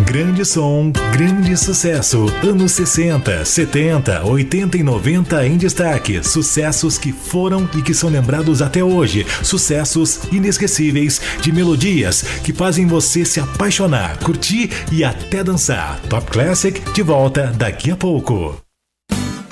Grande som, grande sucesso. Anos 60, 70, 80 e 90 em destaque. Sucessos que foram e que são lembrados até hoje. Sucessos inesquecíveis de melodias que fazem você se apaixonar, curtir e até dançar. Top Classic de volta daqui a pouco.